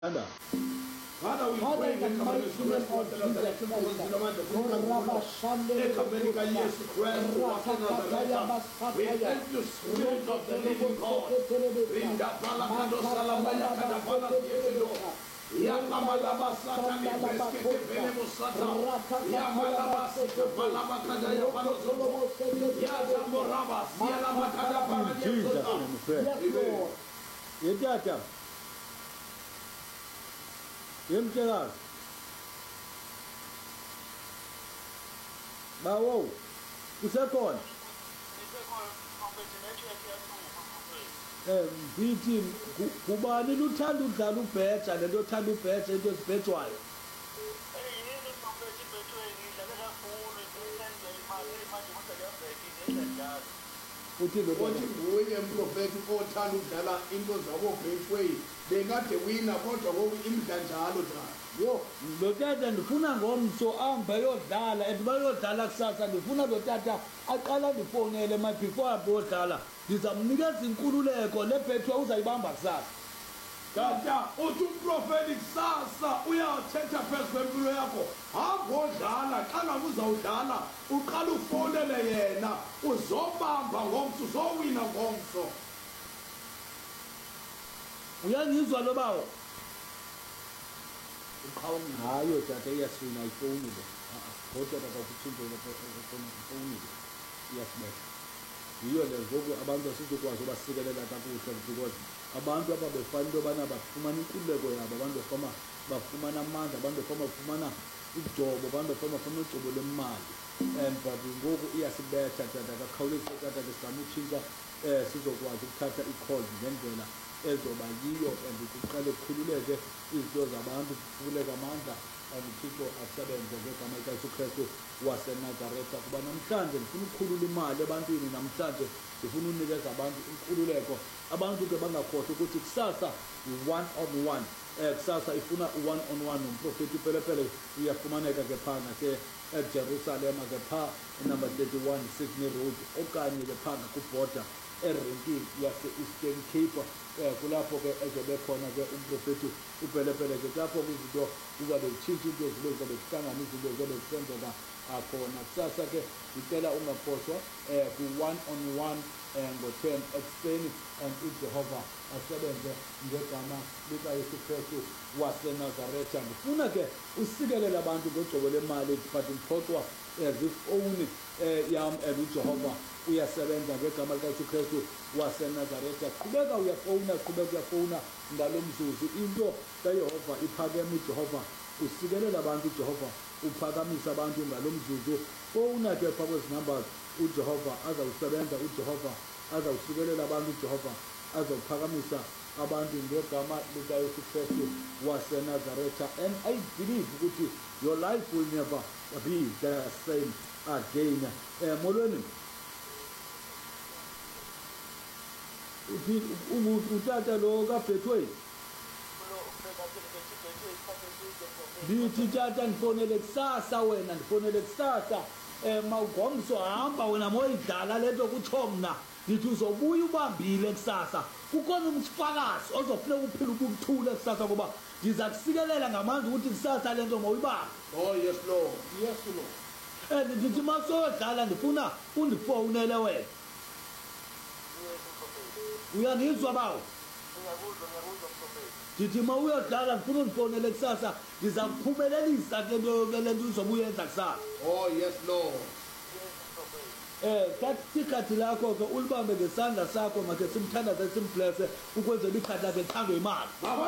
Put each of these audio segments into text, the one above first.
Father, we pray in the mighty name of Jesus Christ. We thank you, Spirit of the living God. Yemtshela bawo usekhona ngithi kubani luthanda udlala ubheja lento othanda ubheja into ezibhejwayo uthi nguye umprofeti othanda ukudlala into zabo Betway bekade wina kodwa ngoku imdla njalo cha yo lo tata ndifuna ngomso ahambe yodlala and bayodlala kusasa ndifuna lo tata aqala ndifonele my before abodlala ndizamnikeza inkululeko le Betway uzayibamba kusasa tata uthi umprofeti kusasa uyathetha phezu kwempilo yakho agodlala xa ngabe uzawudlala uqala ufonele yena uzobamba ngomso uzowina ngomso uyangizwa lo bawo hayo tata iyasina ifonile kodwa tata kuthintele ifonile iyasibetha yiyo le ngoku abantu asizokwazi ubasikelela kakuhle because abantu ababefana into yobana bafumana inkululeko yabo abantu bafumana amandla abantu bafumana ijobo abantu bafumana ujobo lemali and but ngoku iyasibetha tata kakhawuleze tata sizama utshintsha sizokwazi ukuthatha i-calls ngendlela ezoba yiyo and kuqale kukhululeke izinto zabantu kuvuleke amandla and uThixo asebenze ngegama likaYesu Kristu waseNazaretha kuba namhlanje ndifuna ukukhulula imali ebantwini namhlanje ndifuna unikeza abantu inkululeko abantu ke bangakhohlwa ukuthi kusasa one on one kusasa ifuna one on one nomprofeti pelepele uyafumaneka ke phana ke eJerusalem ke pha number 31 Sydney Road okanye ke phana kuborder erenkini yase Eastern Cape kulapho ke ezobe khona ke umprofeti upelepele ke lapho izinto uzabe utshintsha into ezizobe zihlanganisa izinto ezobe zisenzeka khona kusasa ke ngicela ungakhohlwa ku one on one ngo-10 ekuseni and uJehova asebenze ngegama likaYesu Kristu waseNazaretha ndifuna ke usikelela abantu ngogcobo lemali but ngiphoxwa zifowuni yam and uJehova uyasebenza ngegama likaYesu Kristu waseNazaretha qhubeka uyafowuna ngalo mzuzu into kaYehova iphakeme uJehova usikelela abantu uJehova uphakamisa abantu ngalo mzuzu fowuna ke pha kwezi numbers uJehova azawusebenza uJehova azawusikelela abantu uJehova azawuphakamisa abantu ngegama likaYesu Kristu waseNazaretha and I believe ukuthi your life will never be the same again molweni utata lo kaBetway ndithi tata ndifonele kusasa wena ndifonele kusasa mawugomso hamba wena moyidlala lento kutsho mna ndithi uzobuya ubambile kusasa kukhona umfakazi ozofuneka uphila ukuthule kusasa ngoba ndiza kusikelela ngamandla ukuthi kusasa lento mawuyibamba oh yes lord yes lord ndithi masodlala ndifuna undifowunele wena uyangizwa bawo ndithi ma uyodlala ndifuna undifonele kusasa ndiza kuphumelelisa ke lento uzobe uyenza kusasa oh yes lord thatha ikhathi lakho ke ulibambe ngesandla sakho makhe simthandaze simblese ukwenzela ikhathi lakhe likhangwe imali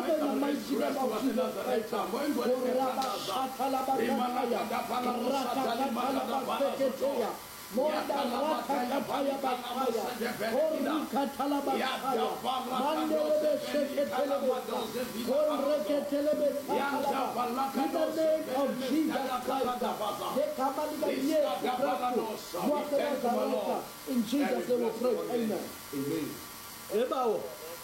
in Jesus' name we pray. Amen. Ebawo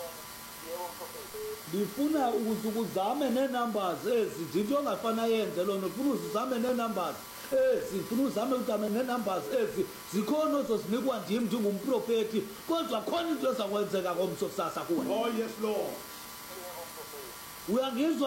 ndifuna ukuzame neenumbers ezi ndinto ongafana yenze lona ufuna uzame neenumbers ezi uzame udame neenumbers ezi zikhona ozozinikwa ndim ndingumprofeti kodwa khona into ezakwenzeka ngomso kusasa kuwe oh yes lord uyangizwa